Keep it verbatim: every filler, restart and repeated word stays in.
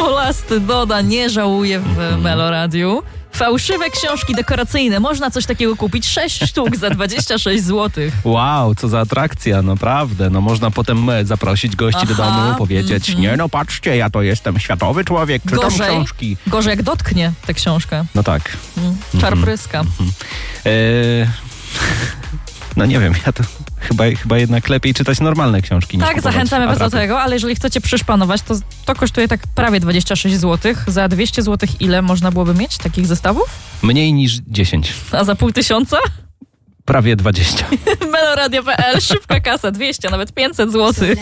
Smolasty doda nie żałuje w mm. Meloradiu. Fałszywe książki dekoracyjne. Można coś takiego kupić. Sześć sztuk za dwadzieścia sześć złotych. Wow, co za atrakcja, naprawdę. No można potem zaprosić gości Aha, do domu, powiedzieć, mm-hmm. nie no patrzcie, ja to jestem światowy człowiek, czytam gorzej, książki. Gorzej jak dotknie tę książkę. No tak. Mm, czar pryska. Mm-hmm. Eee, no nie wiem, ja to chyba, chyba jednak lepiej czytać normalne książki. Tak, zachęcamy was do tego, ale jeżeli chcecie przyszpanować, to, to kosztuje tak prawie dwadzieścia sześć złotych. Za dwieście złotych ile można byłoby mieć takich zestawów? Mniej niż dziesięć. A za pół tysiąca? Prawie dwadzieścia. Meloradio kropka p l, szybka kasa, dwieście, nawet pięćset złotych.